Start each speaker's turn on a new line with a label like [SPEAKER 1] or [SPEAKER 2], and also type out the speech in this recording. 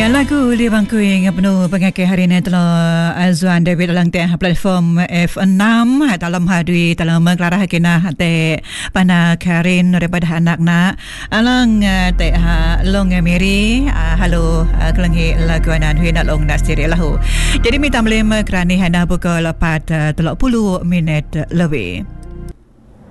[SPEAKER 1] Ya lagu Liwang Kuing penuh pengakai hari ini telah Azwan David dalam platform F6 dalam hadui dalam mengkelarah kena te pana Karin daripada anak nak alang te long Mary halo kelengi lagu anan hui nak long nak siri lahu. Jadi minta melem kerana hana pukul 4:30 minit lebih.